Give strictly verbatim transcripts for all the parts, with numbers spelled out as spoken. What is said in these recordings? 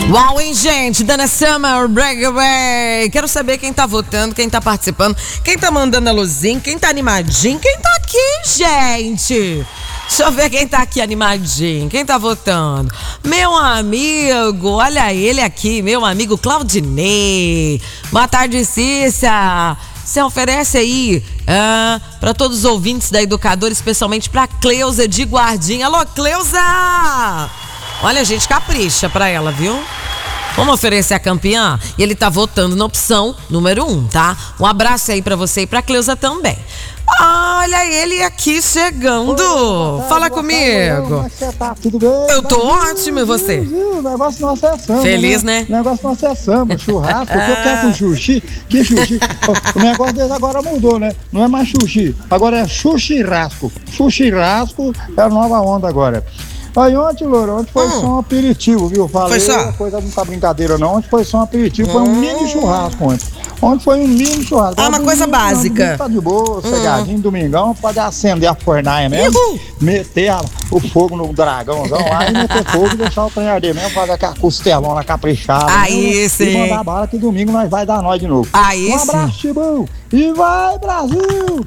Uau, hein, gente? Dana Summer, Breakaway. Quero saber quem tá votando, quem tá participando, quem tá mandando a luzinha, quem tá animadinho, quem tá aqui, gente. Deixa eu ver quem tá aqui animadinho, quem tá votando. Meu amigo, olha ele aqui, meu amigo Claudinei. Boa tarde, Cícia. Você oferece aí ah, para todos os ouvintes da Educadora, especialmente pra Cleusa de Guardinha. Alô, Cleusa! Olha, gente, capricha pra ela, viu? Vamos oferecer a campeã? E ele tá votando na opção número um, tá? Um abraço aí pra você e pra Cleusa também. Olha ele aqui chegando. Oi, tarde, Fala comigo. Como é que você tá? Tudo bem? Eu tô Viu, ótimo, e você? Viu, viu? O negócio nosso é samba. Feliz, né? O negócio nosso é samba, churrasco. O que eu quero com xuxi? Que xuxi? O negócio deles agora mudou, né? Não é mais xuxi, agora é xuxirasco. Xuxirasco é a nova onda agora. Aí ontem, Loura, ontem foi hum. só um aperitivo, viu? Falei, foi só? Coisa não tá brincadeira não, ontem foi só um aperitivo, hum. foi um mini churrasco ontem. Ontem foi um mini churrasco. Ah, uma coisa domingo, básica. Tá de boa, cegadinho, hum. domingão, pode acender a fornaia mesmo, Uhul. meter a, o fogo no dragãozão lá e meter fogo e deixar o trem arder mesmo, fazer aquela costelona caprichada. Aí sim. E mandar bala que domingo nós vai dar nós de novo. Aí um abraço, Chibão. E vai, Brasil!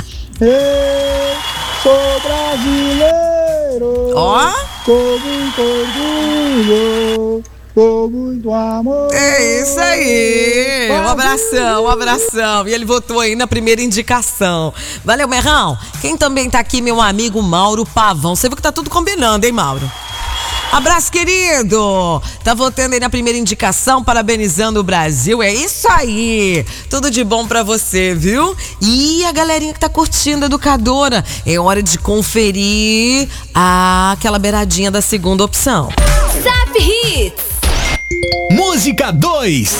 Ei, sou brasileiro! Ó! Com muito orgulho, com muito amor. É isso aí! Um abração, um abração. E ele votou aí na primeira indicação. Valeu, Merrão. Quem também tá aqui, meu amigo Mauro Pavão. Você viu que tá tudo combinando, hein, Mauro? Abraço, querido! Tá votando aí na primeira indicação, parabenizando o Brasil. É isso aí! Tudo de bom pra você, viu? E a galerinha que tá curtindo a Educadora, é hora de conferir a, aquela beiradinha da segunda opção. Zap Hits! Música dois.